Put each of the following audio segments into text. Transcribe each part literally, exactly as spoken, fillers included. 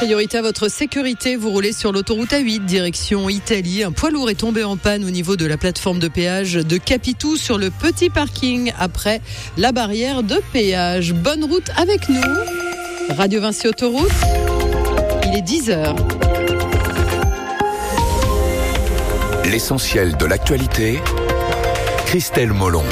Priorité à votre sécurité, vous roulez sur l'autoroute A huit, direction Italie. Un poids lourd est tombé en panne au niveau de la plateforme de péage de Capitou sur le petit parking après la barrière de péage. Bonne route avec nous. Radio Vinci Autoroute, il est dix heures. L'essentiel de l'actualité, Christelle Molon.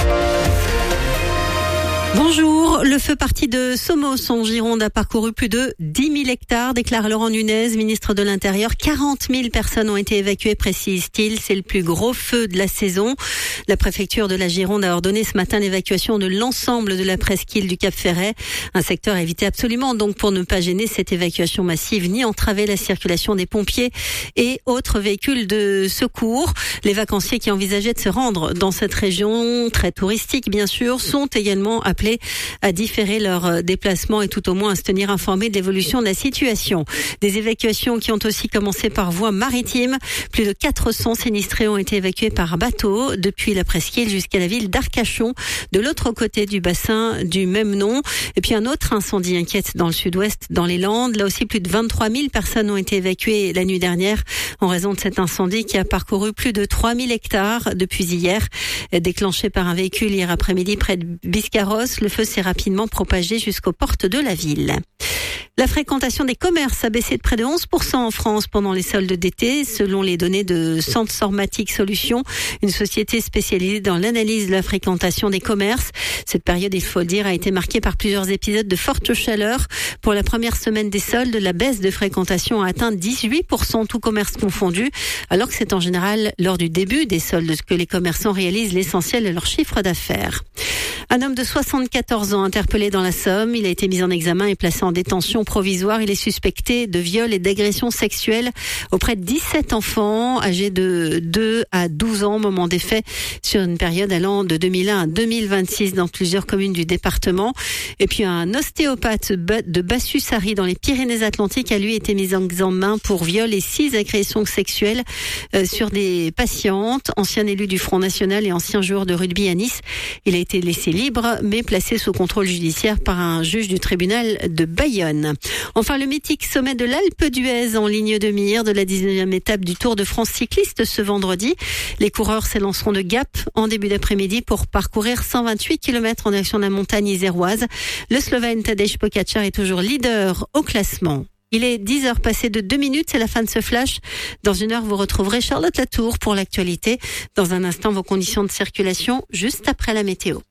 Bonjour, le feu parti de Somos en Gironde a parcouru plus de dix mille hectares, déclare Laurent Nunez, ministre de l'Intérieur. quarante mille personnes ont été évacuées, précise-t-il. C'est le plus gros feu de la saison. La préfecture de la Gironde a ordonné ce matin l'évacuation de l'ensemble de la presqu'île du Cap Ferret. Un secteur à éviter absolument, donc, pour ne pas gêner cette évacuation massive ni entraver la circulation des pompiers et autres véhicules de secours. Les vacanciers qui envisageaient de se rendre dans cette région, très touristique bien sûr, sont également appelés à différer leur déplacement et tout au moins à se tenir informés de l'évolution de la situation. Des évacuations qui ont aussi commencé par voie maritime. Plus de quatre cents sinistrés ont été évacués par bateau depuis la presqu'île jusqu'à la ville d'Arcachon, de l'autre côté du bassin du même nom. Et puis un autre incendie inquiète dans le sud-ouest, dans les Landes. Là aussi, plus de vingt-trois mille personnes ont été évacuées la nuit dernière en raison de cet incendie qui a parcouru plus de trois mille hectares depuis hier. Déclenché par un véhicule hier après-midi près de Biscarrosse, le feu s'est rapidement propagé jusqu'aux portes de la ville. La fréquentation des commerces a baissé de près de onze pour cent en France pendant les soldes d'été, selon les données de Sensormatic Solutions, une société spécialisée dans l'analyse de la fréquentation des commerces. Cette période, il faut le dire, a été marquée par plusieurs épisodes de forte chaleur. Pour la première semaine des soldes, la baisse de fréquentation a atteint dix-huit pour cent, tout commerce confondu, alors que c'est en général lors du début des soldes que les commerçants réalisent l'essentiel de leur chiffre d'affaires. Un homme de soixante-quatorze ans interpellé dans la Somme. Il a été mis en examen et placé en détention provisoire. Il est suspecté de viol et d'agression sexuelle auprès de dix-sept enfants âgés de deux à douze ans au moment des faits, sur une période allant de deux mille un à deux mille vingt-six dans plusieurs communes du département. Et puis un ostéopathe de Bassus-Sari dans les Pyrénées-Atlantiques a lui été mis en examen pour viol et six agressions sexuelles sur des patientes. Ancien élu du Front National et ancien joueur de rugby à Nice, il a été laissé libre, mais placé sous contrôle judiciaire par un juge du tribunal de Bayonne. Enfin, le mythique sommet de l'Alpe d'Huez en ligne de mire de la dix-neuvième étape du Tour de France cycliste ce vendredi. Les coureurs s'élanceront de Gap en début d'après-midi pour parcourir cent vingt-huit kilomètres en direction de la montagne iséroise. Le Slovène Tadej Pogačar est toujours leader au classement. Il est dix heures passées de deux minutes, c'est la fin de ce flash. Dans une heure, vous retrouverez Charlotte Latour pour l'actualité. Dans un instant, vos conditions de circulation, juste après la météo.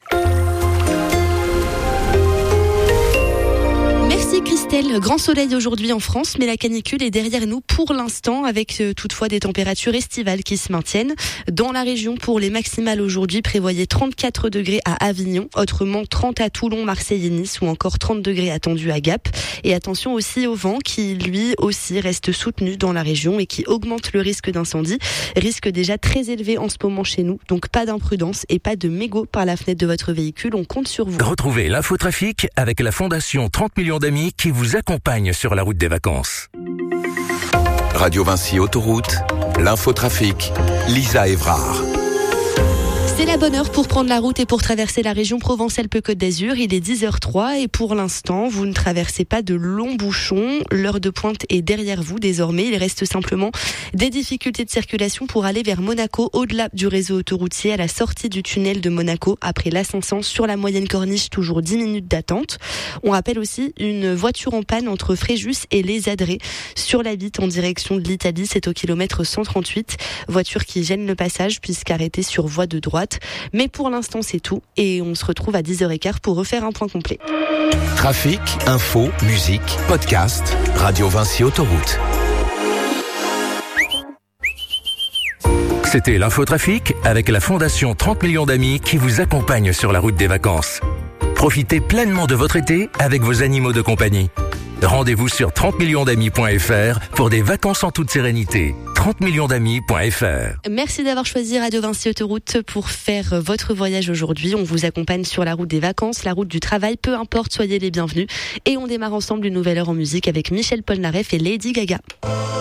Merci Christelle. Grand soleil aujourd'hui en France, mais la canicule est derrière nous pour l'instant, avec euh, toutefois des températures estivales qui se maintiennent. Dans la région, pour les maximales aujourd'hui, prévoyez trente-quatre degrés à Avignon, autrement trente à Toulon, Marseille et Nice, ou encore trente degrés attendus à Gap. Et attention aussi au vent qui, lui aussi, reste soutenu dans la région et qui augmente le risque d'incendie. Risque déjà très élevé en ce moment chez nous, donc pas d'imprudence et pas de mégots par la fenêtre de votre véhicule. On compte sur vous. Retrouvez l'infotrafic avec la Fondation trente millions d'amis qui vous accompagne sur la route des vacances. Radio Vinci Autoroute, l'infotrafic, Lisa Évrard. C'est la bonne heure pour prendre la route et pour traverser la région Provence-Alpes-Côte d'Azur. Il est dix heures trois et pour l'instant, vous ne traversez pas de longs bouchons. L'heure de pointe est derrière vous désormais. Il reste simplement des difficultés de circulation pour aller vers Monaco, au-delà du réseau autoroutier, à la sortie du tunnel de Monaco, après l'ascension sur la moyenne corniche, toujours dix minutes d'attente. On rappelle aussi une voiture en panne entre Fréjus et Les Adrets, sur la Vitte en direction de l'Italie. C'est au kilomètre cent trente-huit. Voiture qui gêne le passage puisqu'arrêtée sur voie de droite. Mais pour l'instant, c'est tout. Et on se retrouve à dix heures quinze pour refaire un point complet. Trafic, info, musique, podcast, Radio Vinci Autoroute. C'était l'infotrafic avec la Fondation trente millions d'amis qui vous accompagne sur la route des vacances. Profitez pleinement de votre été avec vos animaux de compagnie. Rendez-vous sur trente millions d'amis point f r pour des vacances en toute sérénité. trente millions d'amis point f r. Merci d'avoir choisi Radio Vinci Autoroute pour faire votre voyage aujourd'hui. On vous accompagne sur la route des vacances, la route du travail, peu importe, soyez les bienvenus. Et on démarre ensemble une nouvelle heure en musique avec Michel Polnareff et Lady Gaga.